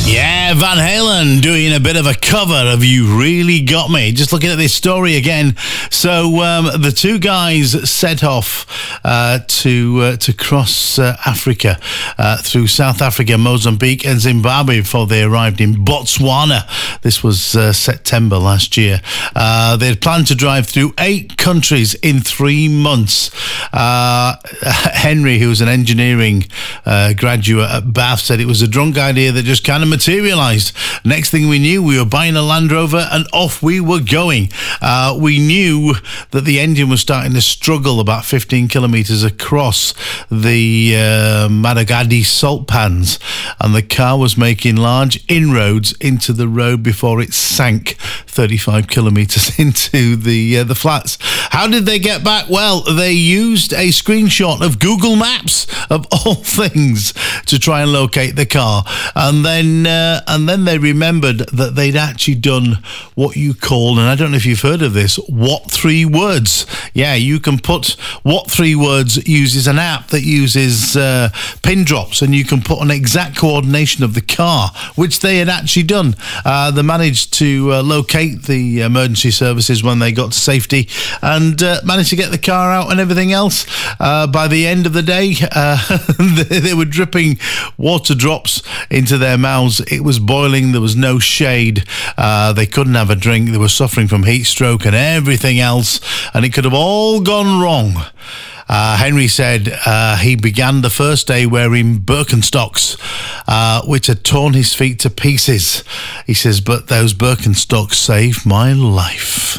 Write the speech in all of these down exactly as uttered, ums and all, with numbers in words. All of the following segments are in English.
Yeah, Van Halen doing a bit of a cover of You Really Got Me. Just looking at this story again. So um, the two guys set off uh, to uh, to cross uh, Africa uh, through South Africa, Mozambique and Zimbabwe before they arrived in Botswana. This was uh, September last year. Uh, they had planned to drive through eight countries in three months. Uh, Henry, who was an engineering uh, graduate at Bath, said it was a drunk idea that just kind of materialized. Next thing we knew, we were buying a Land Rover and off we were going. Uh, we knew that the engine was starting to struggle about fifteen kilometers across the uh, Madagadi salt pans, and the car was making large inroads into the road before it sank thirty-five kilometers into the uh, the flats. How did they get back? Well, they used a screenshot of Google Maps, of all things, to try and locate the car, and then uh, and then they remembered that they'd actually done what you call, and I don't know if you've heard of this, what three words. Yeah, you can put what three words uses an app that uses uh, pin drops, and you can put an exact coordination of the car, which they had actually done. Uh, they managed to uh, locate the emergency services when they got to safety, and uh, managed to get the car out and everything else. Uh, by the end of the day, uh, they, they were dripping water drops into their mouths. It was boiling. There was no shade. Uh, they couldn't have a drink. They were suffering from heat stroke and everything else, and it could have all gone wrong. Uh, Henry said uh, he began the first day wearing Birkenstocks, uh, which had torn his feet to pieces. He says, but those Birkenstocks saved my life.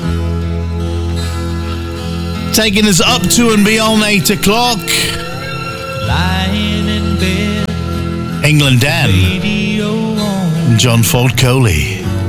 Taking us up to and beyond eight o'clock. Lying in bed, England Dan, radio on. John Ford Coley.